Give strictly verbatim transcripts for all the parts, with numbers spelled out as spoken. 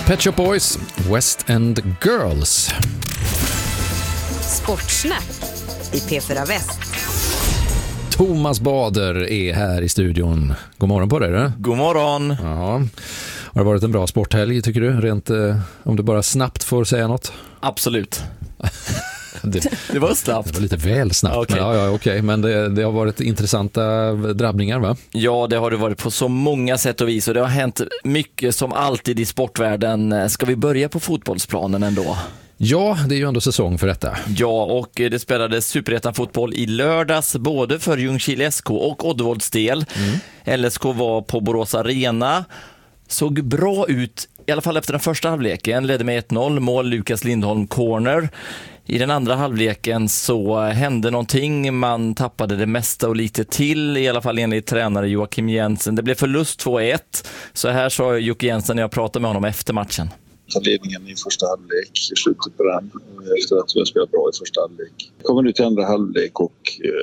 Pet Shop Boys, West End Girls. Sportsnack i P fyra Väst. Thomas Bader är här i studion. God morgon på dig, du. God morgon. Ja. Har det varit en bra sporthelg, tycker du? Rent eh, om du bara snabbt får säga något. Absolut. det, det var snabbt. Det var lite väl snabbt. Okay. Men, ja, ja, okej. Men det, det har varit intressanta drabbningar, va? Ja, det har det varit på så många sätt och vis. Och det har hänt mycket som alltid i sportvärlden. Ska vi börja på fotbollsplanen ändå? Ja, det är ju ändå säsong för detta. Ja, och det spelades Superettan-fotboll i lördags både för Ljungskile S K och Oddevolds del. Mm. L S K var på Borås Arena. Såg bra ut, i alla fall efter den första halvleken. Ledde med ett noll, mål Lukas Lindholm, corner. I den andra halvleken så hände någonting. Man tappade det mesta och lite till, i alla fall enligt tränare Joakim Jensen. Det blev förlust två ett. Så här sa Jocke Jensen när jag pratade med honom efter matchen. Ta ledningen i första halvlek, i slutet på den, efter att vi har spelat bra i första halvlek. Kommer nu till andra halvlek och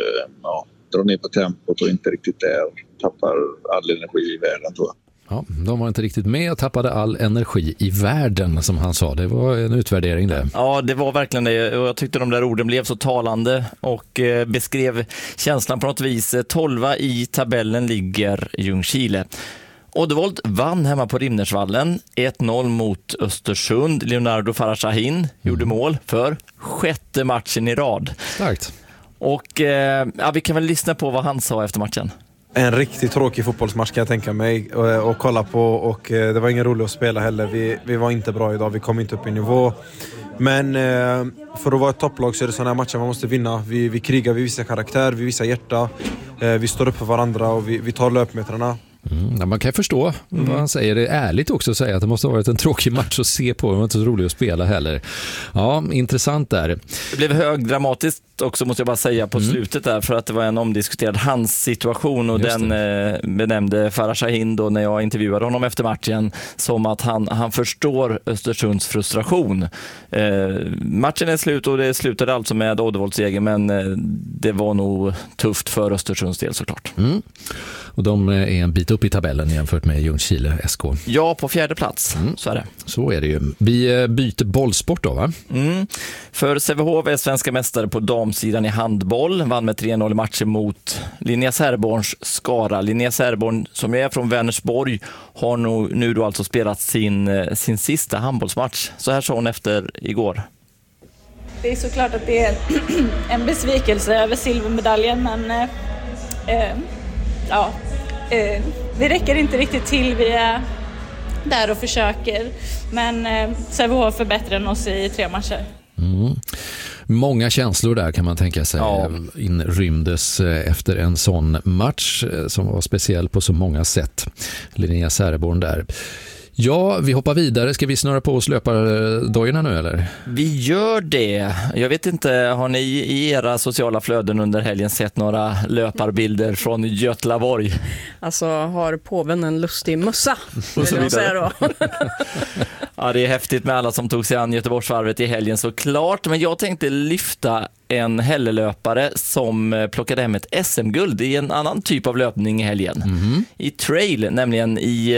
ja, drar ner på tempot och inte riktigt där. Tappar all energi i världen, tror jag. Ja, de var inte riktigt med och tappade all energi i världen, som han sa. Det var en utvärdering det. Ja, det var verkligen det. Och jag tyckte de där orden blev så talande och eh, beskrev känslan på något vis. Tolva i tabellen ligger Ljungskile. Oddevold vann hemma på Rimnersvallen ett noll mot Östersund. Leonardo Farashahin mm. gjorde mål för sjätte matchen i rad. Starkt. Och eh, ja, vi kan väl lyssna på vad han sa efter matchen. En riktigt tråkig fotbollsmatch kan jag tänka mig och, och kolla på, och det var ingen roligt att spela heller. Vi, vi var inte bra idag, vi kom inte upp i nivå. Men eh, för att vara ett topplag så är det sådana här matcher man måste vinna. Vi, vi krigar, vi visar karaktär, vi visar hjärta. Eh, vi står upp för varandra och vi, vi tar löpmetrarna. Mm, ja, man kan förstå mm. vad han säger. Det är ärligt också att säga att det måste ha varit en tråkig match att se på. Det var inte så roligt att spela heller. Ja, intressant där. Det blev högdramatiskt också, måste jag bara säga, på mm. slutet där, för att det var en omdiskuterad hans situation och Just den eh, benämnde Farashahin då när jag intervjuade honom efter matchen som att han, han förstår Östersunds frustration. Eh, matchen är slut och det slutade alltså med Oddevolds seger, men eh, det var nog tufft för Östersunds del såklart. Mm. Och de är en bit upp i tabellen jämfört med Ljungskile S K. Ja, på fjärde plats. Mm. Så är det. Så är det ju. Vi byter bollsport då, va? Mm. För Sävehof är svenska mästare på damsidan i handboll. Vann med tre noll i matchen mot Linnea Särborns Skara. Linnea Särborn, som är från Vänersborg, har nu, nu då alltså spelat sin, sin sista handbollsmatch. Så här sa hon efter igår. Det är såklart att det är en besvikelse över silvermedaljen, men eh, ja, eh, det räcker inte riktigt till. Vi är där och försöker, men eh, Sävehof är bättre än oss i tre matcher. Mm. Många känslor där kan man tänka sig ja. inrymdes efter en sån match som var speciell på så många sätt. Linnea Särborn där. Ja, vi hoppar vidare. Ska vi snurra på oss löpardojorna nu, eller? Vi gör det. Jag vet inte, har ni i era sociala flöden under helgen sett några löparbilder från Götlaborg? Alltså, har påven en lustig mössa? Och så säga då. Ja, det är häftigt med alla som tog sig an Göteborgsvarvet i helgen såklart. Men jag tänkte lyfta en hellelöpare som plockade hem ett S M-guld i en annan typ av löpning i helgen. Mm. I trail, nämligen i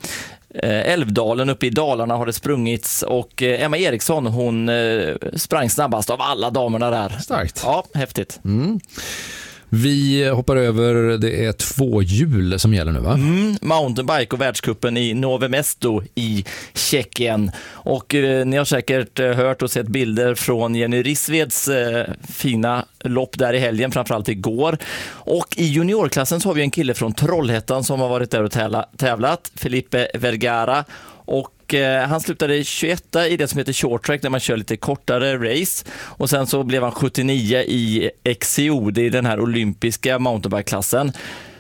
eh, Älvdalen uppe i Dalarna har det sprungits. Och eh, Emma Eriksson, hon eh, sprang snabbast av alla damerna där. Starkt. Ja, häftigt. Mm. Vi hoppar över, det är två hjul som gäller nu, va? Mm, mountainbike och världscupen i Nové Mesto i Tjeckien. Och eh, ni har säkert eh, hört och sett bilder från Jenny Rissveds eh, fina lopp där i helgen, framförallt igår. Och i juniorklassen så har vi en kille från Trollhättan som har varit där och tävla, tävlat, Felipe Vergara. Och eh, han slutade tjugoetta i det som heter short track, där man kör lite kortare race. Och sen så blev han sjuttionio i X C O, det är den här olympiska mountainbike-klassen.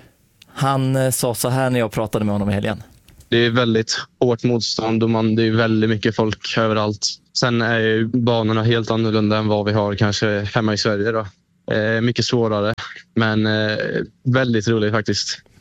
Han eh, sa så här när jag pratade med honom i helgen. Det är väldigt hårt motstånd och man, det är väldigt mycket folk överallt. Sen är ju banorna helt annorlunda än vad vi har kanske hemma i Sverige då. Eh, mycket svårare, men eh, väldigt roligt faktiskt.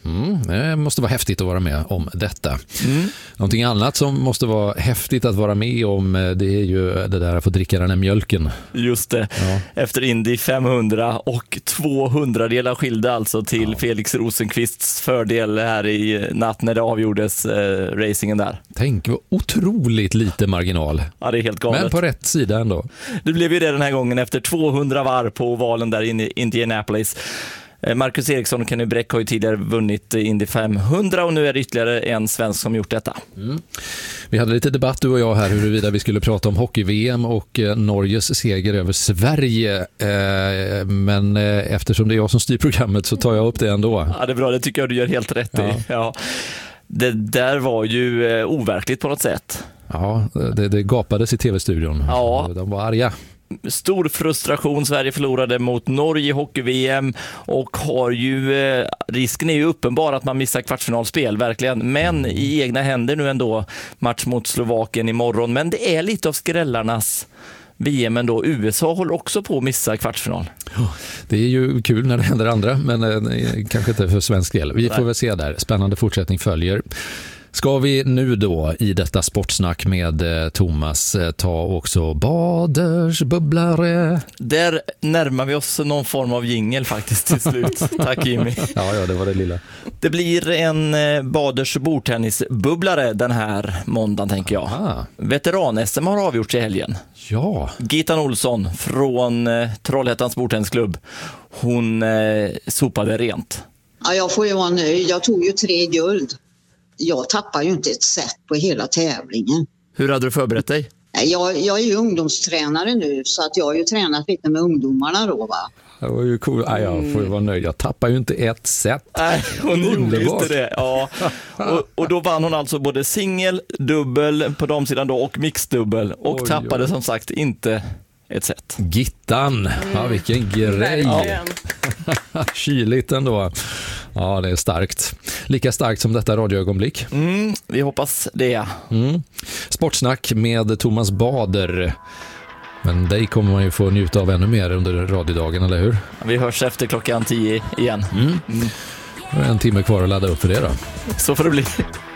Mm, det måste vara häftigt att vara med om detta. Mm. Någonting annat som måste vara häftigt att vara med om, det är ju det där att få dricka den här mjölken. Just det. Ja. Efter Indy femhundra och tvåhundradelar skilde alltså till ja. Felix Rosenqvists fördel här i natt när det avgjordes eh, racingen där. Tänk, otroligt lite marginal. Ja, det är helt galet. Men på rätt sida ändå. Det blev ju det den här gången efter tvåhundra varv på ovalen där inne i Indianapolis. Marcus Eriksson och Kenny Bräck har ju tidigare vunnit Indy femhundra och nu är det ytterligare en svensk som gjort detta. Mm. Vi hade lite debatt du och jag här huruvida vi skulle prata om hockey-V M och eh, Norges seger över Sverige. Eh, men eh, eftersom det är jag som styr programmet så tar jag upp det ändå. Ja, det är bra. Det tycker jag du gör helt rätt ja. i. Ja. Det där var ju eh, overkligt på något sätt. Ja, det, det gapades i tv-studion. Ja. De var arga. Stor frustration. Sverige förlorade mot Norge i hockey-V M och har ju, eh, risken är ju uppenbar att man missar kvartsfinalspel, verkligen. Men i egna händer nu ändå, match mot Slovakien imorgon. Men det är lite av skrällarnas V M ändå. U S A håller också på att missa kvartsfinal. Det är ju kul när det händer andra, men eh, kanske inte för svensk del. Vi får väl se där. Spännande fortsättning följer. Ska vi nu då i detta sportsnack med eh, Thomas eh, ta också Baders bubblare? Där närmar vi oss någon form av jingle faktiskt till slut. Tack Jimmy. Ja, ja, det var det lilla. Det blir en eh, Baders bordtennisbubblare den här måndagen tänker jag. Aha. Veteran-S M har avgjorts i helgen. Ja. Gitan Olsson från eh, Trollhättans bordtennisklubb. Hon eh, sopade rent. Ja, jag får ju vara nöjd. Jag tog ju tre guld. Jag tappar ju inte ett set på hela tävlingen. Hur hade du förberett dig? Jag, jag är ju ungdomstränare nu så att jag har ju tränat lite med ungdomarna då va. Det var ju cool. Nej, jag får ju vara nöjd. Jag tappar ju inte ett set. Nej, hon gjorde inte det. Ja. Och, och då vann hon alltså både singel, dubbel på damsidan då och mixdubbel och oj, tappade oj. som sagt inte ett set. Gittan, mm. ja vilken grej. Ja. Kyligt ändå. Ja, det är starkt. Lika starkt som detta radioögonblick. Mm, vi hoppas det. Mm. Sportsnack med Thomas Bader. Men dig kommer man ju få njuta av ännu mer under radiodagen, eller hur? Vi hörs efter klockan tio igen. Mm. Mm. En timme kvar att ladda upp för det då. Så får det bli.